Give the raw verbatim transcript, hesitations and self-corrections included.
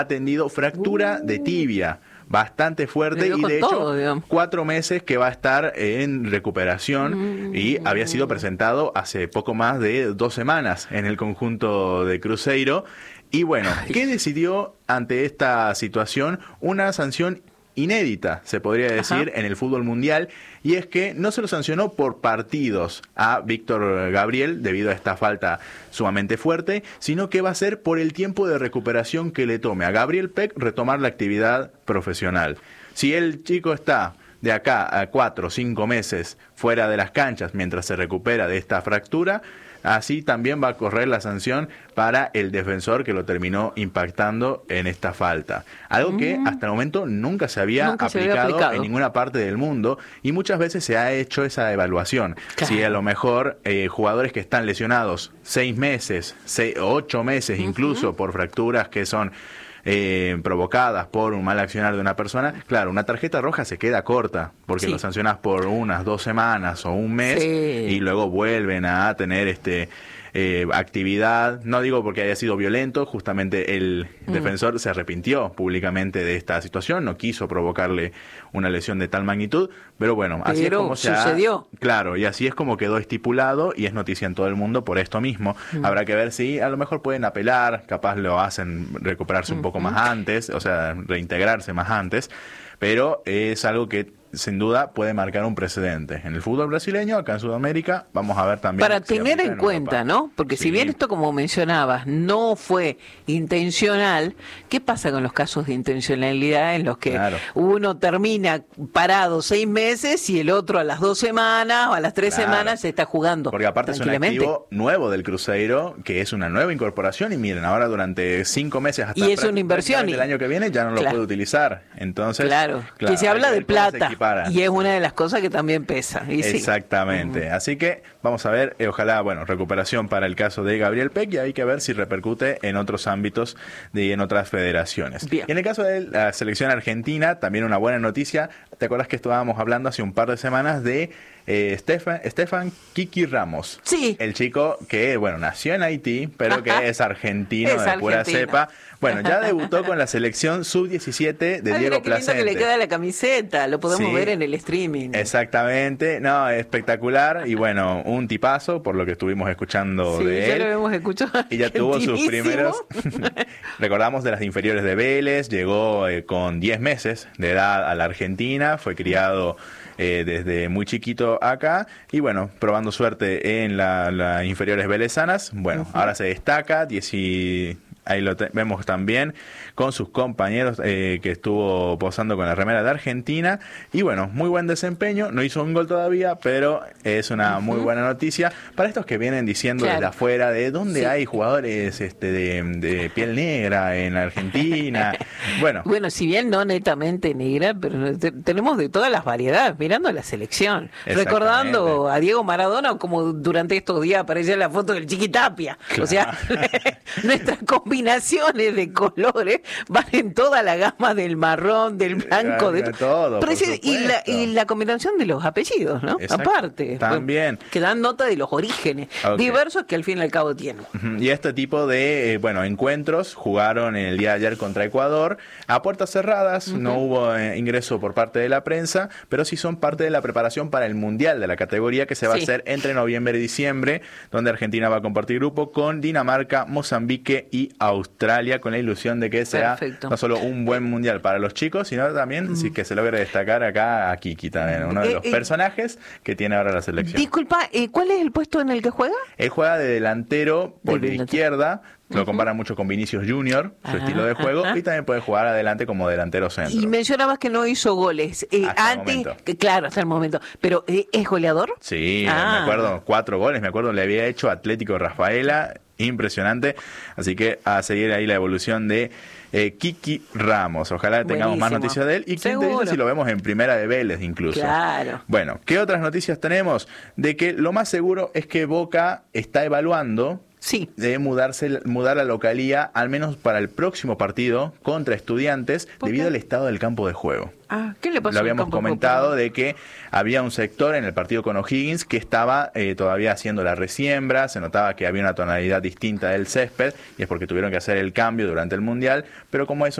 atendido fractura uh. de tibia. Bastante fuerte y de hecho todo, digamos. cuatro meses que va a estar en recuperación mm. y había sido presentado hace poco más de dos semanas en el conjunto de Cruzeiro. Y bueno, Ay. ¿qué decidió ante esta situación? Una sanción inédita, se podría decir, Ajá. en el fútbol mundial, y es que no se lo sancionó por partidos a Víctor Gabriel debido a esta falta sumamente fuerte, sino que va a ser por el tiempo de recuperación que le tome a Gabriel Peck retomar la actividad profesional. Si el chico está de acá a cuatro o cinco meses fuera de las canchas mientras se recupera de esta fractura, así también va a correr la sanción para el defensor que lo terminó impactando en esta falta. Algo que hasta el momento nunca se había, nunca aplicado, se había aplicado en ninguna parte del mundo, y muchas veces se ha hecho esa evaluación. Claro. Si a lo mejor eh, jugadores que están lesionados seis meses, seis, ocho meses incluso, uh-huh. por fracturas que son Eh, provocadas por un mal accionar de una persona, claro, una tarjeta roja se queda corta, porque sí. lo sancionas por unas dos semanas o un mes, sí. y luego vuelven a tener este eh, actividad. No digo porque haya sido violento, justamente el mm. defensor se arrepintió públicamente de esta situación, no quiso provocarle una lesión de tal magnitud, pero bueno, así pero es como se sucedió. Ha, claro, y así es como quedó estipulado y es noticia en todo el mundo por esto mismo. Mm. Habrá que ver si a lo mejor pueden apelar, capaz lo hacen recuperarse mm. un poco más antes, o sea, reintegrarse más antes, pero es algo que sin duda puede marcar un precedente en el fútbol brasileño, acá en Sudamérica. Vamos a ver también para si tener en, en cuenta, ¿no? Porque sí. si bien esto, como mencionabas, no fue intencional, ¿qué pasa con los casos de intencionalidad en los que claro. uno termina parado seis meses y el otro a las dos semanas o a las tres claro. semanas se está jugando? Porque aparte es un activo nuevo del Cruzeiro, que es una nueva incorporación, y miren, ahora durante cinco meses hasta y es una inversión y el año que viene ya no claro. lo puede utilizar. Entonces, claro, claro que se habla de plata. Y es una de las cosas que también pesa. Y Exactamente. Sí. Uh-huh. Así que vamos a ver, eh, ojalá, bueno, recuperación para el caso de Gabriel Peck, y hay que ver si repercute en otros ámbitos y en otras federaciones. Bien. Y en el caso de la selección argentina, también una buena noticia. ¿Te acuerdas que estábamos hablando hace un par de semanas de eh, Stefan, Stefan Kiki Ramos? Sí. El chico que, bueno, nació en Haití, pero Ajá. que es argentino es de argentino. Pura cepa. Bueno, ya debutó con la selección sub diecisiete de Ay, Diego Placente. Que le queda la camiseta, lo podemos sí, ver en el streaming. Exactamente, no, espectacular, y bueno, un tipazo por lo que estuvimos escuchando sí, de ya él. Lo hemos escuchado. Y ya tuvo sus primeros, recordamos, de las inferiores de Vélez, llegó eh, con diez meses de edad a la Argentina, fue criado Eh, desde muy chiquito acá, y bueno, probando suerte en las la inferiores velezanas. Bueno, uh-huh. ahora se destaca, diez y ahí lo te- vemos también con sus compañeros eh, que estuvo posando con la remera de Argentina, y bueno, muy buen desempeño, no hizo un gol todavía, pero es una uh-huh. muy buena noticia para estos que vienen diciendo claro. desde afuera de dónde sí. hay jugadores este de, de piel negra en Argentina. bueno, bueno, si bien no netamente negra, pero te- tenemos de todas las variedades, mirando la selección, recordando a Diego Maradona, como durante estos días aparecía la foto del Chiquitapia, claro. o sea, nuestras combinaciones de colores van en toda la gama del marrón, del blanco, de, de todo. Preci- y, la, y la combinación de los apellidos, ¿no? Exacto. Aparte. También. Que dan nota de los orígenes okay. diversos que al fin y al cabo tienen. Y este tipo de, eh, bueno, encuentros jugaron en el día de ayer contra Ecuador a puertas cerradas, uh-huh. no hubo eh, ingreso por parte de la prensa, pero sí son parte de la preparación para el Mundial de la categoría que se va sí. a hacer entre noviembre y diciembre, donde Argentina va a compartir grupo con Dinamarca, Mozambique y Australia, con la ilusión de que sea Perfecto. no solo un buen mundial para los chicos, sino también mm. sí, que se logre destacar acá a Kiki también, uno de eh, los eh, personajes que tiene ahora la selección. Disculpa, eh, ¿cuál es el puesto en el que juega? Él juega de delantero por de la izquierda. Lo uh-huh. comparan mucho con Vinicius Junior, su ajá, estilo de juego, ajá. y también puede jugar adelante como delantero centro. Y mencionabas que no hizo goles. Eh, hasta antes, el momento. Que, claro, hasta el momento. Pero, eh, ¿es goleador? Sí, ah. me acuerdo, cuatro goles, me acuerdo, le había hecho Atlético Rafaela, impresionante. Así que a seguir ahí la evolución de eh, Kiki Ramos. Ojalá tengamos Buenísimo. más noticias de él. Y quién te dice si lo vemos en primera de Vélez incluso. Claro. Bueno, ¿qué otras noticias tenemos? De que lo más seguro es que Boca está evaluando sí. de mudarse, mudar la localía, al menos para el próximo partido contra Estudiantes, debido al estado del campo de juego. Ah, ¿qué le pasó? Lo habíamos comentado de que había un sector en el partido con O'Higgins que estaba eh, todavía haciendo la resiembra, se notaba que había una tonalidad distinta del césped, y es porque tuvieron que hacer el cambio durante el Mundial, pero como eso